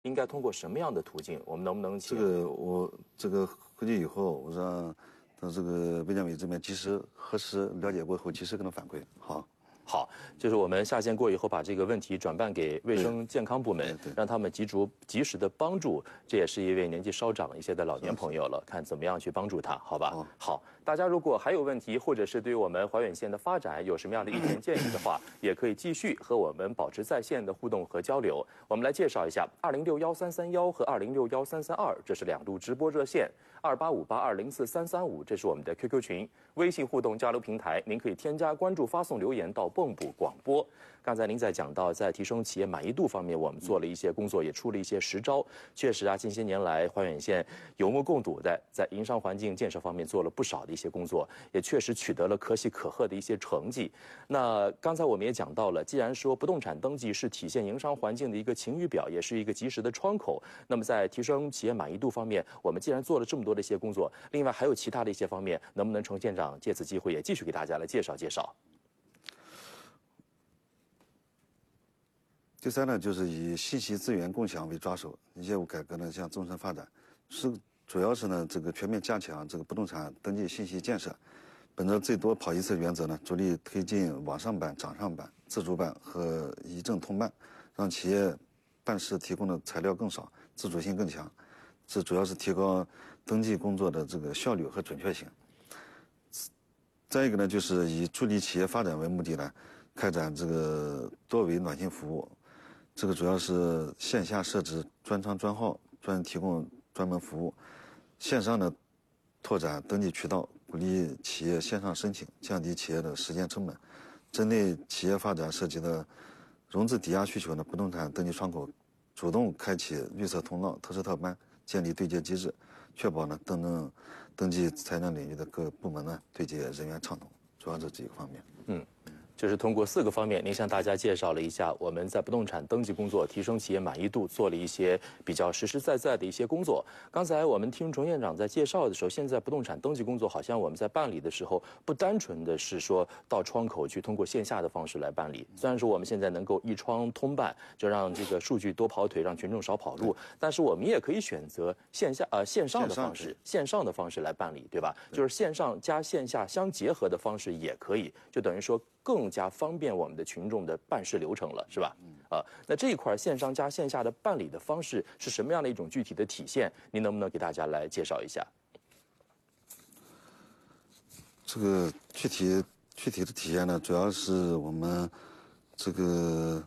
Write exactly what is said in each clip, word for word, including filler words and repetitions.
应该通过什么样的途径？我们能不能请这个我这个回去以后，我让到这个卫健委这边及时核实了解过后，及时给他反馈。好。 好，就是我们下线过以后，把这个问题转办给卫生健康部门，让他们及足及时的帮助。这也是一位年纪稍长一些的老年朋友了，看怎么样去帮助他，好吧？哦、好，大家如果还有问题，或者是对于我们怀远县的发展有什么样的意见建议的话，也可以继续和我们保持在线的互动和交流。我们来介绍一下二零六幺三三幺和二零六幺三三二，这是两路直播热线。二八五八二零四三三五，这是我们的 Q Q 群，微信互动交流平台，您可以添加关注、发送留言到蚌埠广播。刚才您在讲到，在提升企业满意度方面，我们做了一些工作，也出了一些实招。确实啊，近些年来，怀远县有目共睹的在营商环境建设方面做了不少的一些工作，也确实取得了可喜可贺的一些成绩。那刚才我们也讲到了，既然说不动产登记是体现营商环境的一个晴雨表，也是一个及时的窗口，那么在提升企业满意度方面，我们既然做了这么多的一些工作，另外还有其他的一些方面，能不能程县长借此机会也继续给大家来介绍介绍？ 第三呢，就是以信息资源共享为抓手，业务改革呢向纵深发展，是主要是呢这个全面加强这个不动产登记信息建设，本着最多跑一次原则呢，着力推进网上办、掌上办、自主办和一证通办，让企业办事提供的材料更少，自主性更强。这主要是提高登记工作的这个效率和准确性。再一个呢，就是以助力企业发展为目的呢，开展这个多维暖心服务。这个主要是线下设置专仓专号，专提供专门服务；线上呢，拓展登记渠道，鼓励企业线上申请，降低企业的时间成本。针对企业发展涉及的融资抵押需求呢，不动产登记窗口主动开启绿色通道、特事特办，建立对接机制，确保呢登登登记财产领域的各部门呢对接人员畅通。主要这几个方面。 嗯。就是通过四个方面，您向大家介绍了一下我们在不动产登记工作、提升企业满意度做了一些比较实实在在的一些工作。刚才我们听程县长在介绍的时候，现在不动产登记工作好像我们在办理的时候，不单纯的是说到窗口去通过线下的方式来办理。虽然说我们现在能够一窗通办，就让这个数据多跑腿，让群众少跑路，但是我们也可以选择线下呃线上的方式，线上的方式来办理，对吧？就是线上加线下相结合的方式也可以，就等于说更加方便我们的群众的办事流程了，是吧？啊，那这一块线上加线下的办理的方式是什么样的一种具体的体现？您能不能给大家来介绍一下？ 这个具体具体的体现呢，主要是我们这个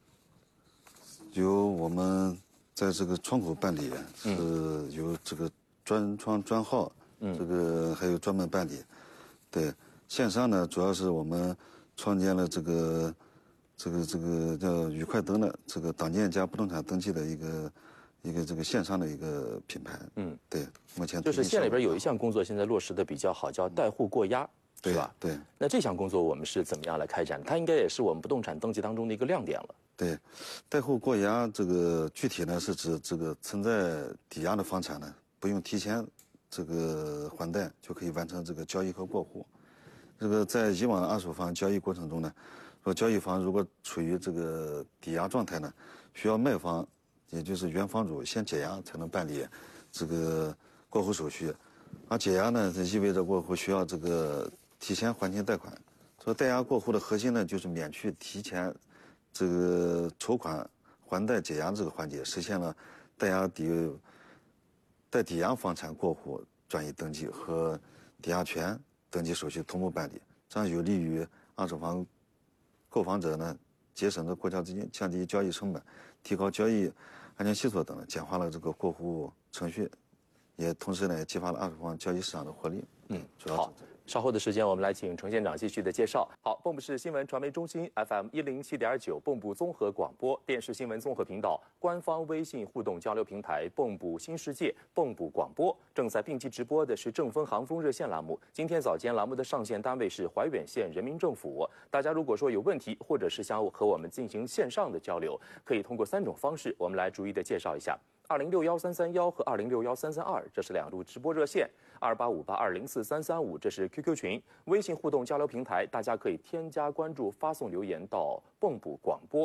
由我们在这个窗口办理，是由这个专窗专号，嗯，这个还有专门办理。对，线上呢，主要是我们创建了这个这个这个叫宇快登的这个党建加不动产登记的一个一个这个线上的一个品牌。嗯，对，目前就是县里边有一项工作现在落实的比较好，叫贷户过押， 对是吧？ 对。 那这项工作我们是怎么样来开展？它应该也是我们不动产登记当中的一个亮点了。 对，贷户过押这个具体呢是指这个存在抵押的房产呢，不用提前这个还贷就可以完成这个交易和过户。这个在以往的二手房交易过程中呢，说交易房如果处于这个抵押状态呢，需要卖方也就是原房主先解押才能办理这个过户手续，而解押呢，这意味着过户需要这个提前还清贷款。说贷押过户的核心呢，就是免去提前这个筹款还贷解押这个环节，实现了贷押抵贷抵押房产过户转移登记和抵押权登记手续同步办理，这样有利于二手房购房者呢节省的国家资金，降低交易成本，提高交易安全系数等，简化了这个过户程序，也同时呢也激发了二手房交易市场的活力。 嗯，好。稍后的时间，我们来请程县长继续的介绍。好，蚌埠市新闻传媒中心 F M 一零七点九，蚌埠综合广播电视新闻综合频道官方微信互动交流平台蚌埠新世界蚌埠广播正在并机直播的是正风航风热线栏目。今天早间栏目的上线单位是怀远县人民政府。大家如果说有问题，或者是想和我们进行线上的交流，可以通过三种方式，我们来逐一的介绍一下。二零六幺三三幺和二零六幺三三二，这是两路直播热线；二八五八二零四三三五，这是 Q Q 群，微信互动交流平台，大家可以添加关注，发送留言到蚌埠广播。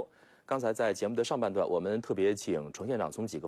刚才在节目的上半段，我们特别请程县长从几个